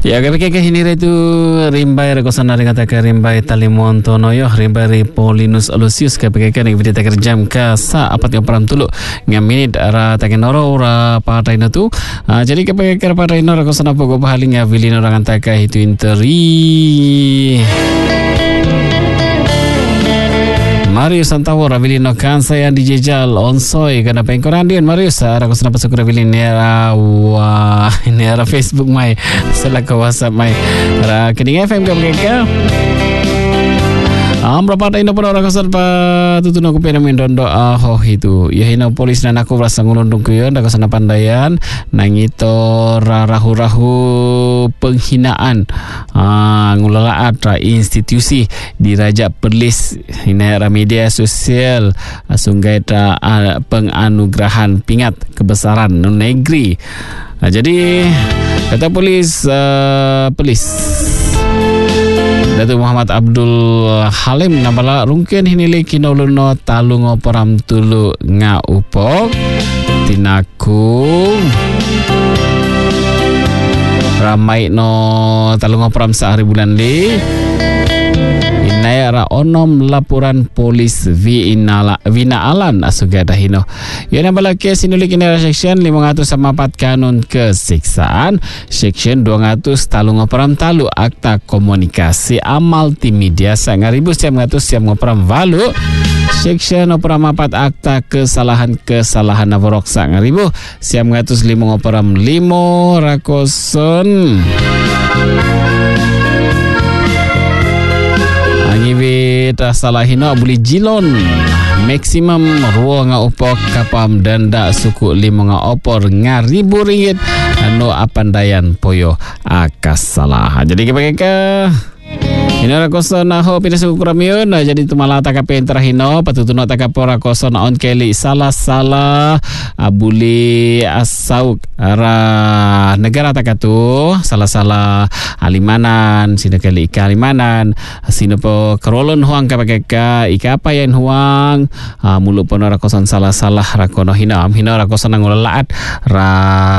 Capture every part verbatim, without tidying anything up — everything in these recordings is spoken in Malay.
Ya, kapag kahinira itu rimbai rekosan dari kata ke rimbai Talimon Tono yo rimbai ri Paulinus Aloysius kapag ka nag vidita kerjam ka sa apat yung param tulo nga minit ara tagenoro ora patay na tu. Uh, jadi kapag ka patay na rekosan apa go bahaling nga vilino orang taka itu interi. Marius Santawo Ravilino kansa yang dijejal onsoi kana pengkorandian Marius ara ko sana pasuk Ravilin era wah ini era Facebook mai sela ke WhatsApp mai ara keding F M ka mereka am berapa ino pun orang kasar pa tutuno ko pena mendondo aho itu ya hina polis na nako rasa ngulundung ko yon dako sana pandayan nangito rahu-rahu penghinaan ah ngulalaat ra institusi diraja perlis hina ra media sosial sunggai ta penganugerahan pingat kebesaran negeri. Nah, jadi kata polis uh, polis Datuk Muhammad Abdul Halim nabala rungken hinili kinoluno talungo param tulu nga upok tinaku ramai no talungo param sehari bulan li inaya ra onom laporan polis vi inala vina alan asugada hino yana bala kes inuli kinara section lima ratus empat kanun kesiksaan section dua ratus talungo param talu akta komunikasi amal multimedia sangaribu siam ngatus siam ngoparam valu section operam empat akta kesalahan-kesalahan navorok sangaribu siam ngatus lima ngoparam limo rakoson Angiwit salahino abuli jilon maksimum ruang nga upok kapam denda suku lima nga opor nga ribu ringgit anu apandayan poyo akas salah. Jadi kepake Hino rakoso na ho pina suku kuramiyon na jadi tumala takape terahino patutuno takapo rakoso na on keli salah-salah abuli asauk ara negara takatu salah-salah alimanan sino keli ika alimanan sino po karolon huang kapake ka ika apa yan huang uh, mulu pono rakoson salah-salah rakono hino am hino rakoso na ngulalaat ra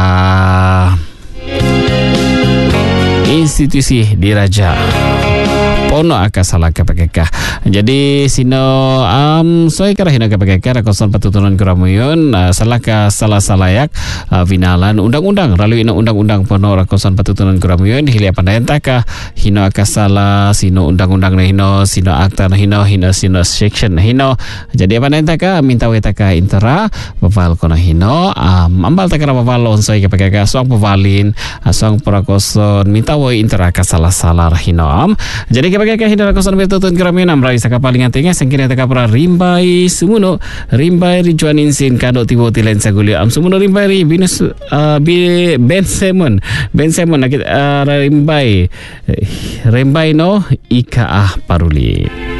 institusi diraja pono akasalah kapakeka. Jadi sino um soy kara hina kapakeka rakoson patutunan kuramuyun uh, salaka salah salayak uh, vinalan undang-undang lalu ina undang-undang pono rakoson patutunan kuramuyun hilia pandayan taka hino akasala sino undang-undang na hino sino akta na hino hino sino section na hino. Jadi pandayan taka minta we taka intera baval kono hino um, ambal taka baval onsoy kapakeka soang bavalin soang prakoson minta we intera kasalah-salah hino am. Jadi kapag hina rakosan bertutun keramian amrai sakapalingan tengah sangkina takapra rimbai sumuno rimbai rijuan insin kado tibo tilen saguli am sumuno rimbai ri binus uh, bi Ben Simon Ben Simon nakit uh, rimbai rimbai no ika ah paruli.